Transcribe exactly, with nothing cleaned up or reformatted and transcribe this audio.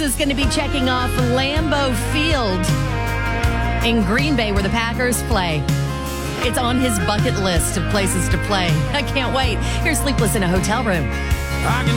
is going to be checking off Lambeau Field in Green Bay where the Packers play. It's on his bucket list of places to play. I can't wait. Here's Sleepless in a Hotel Room. I can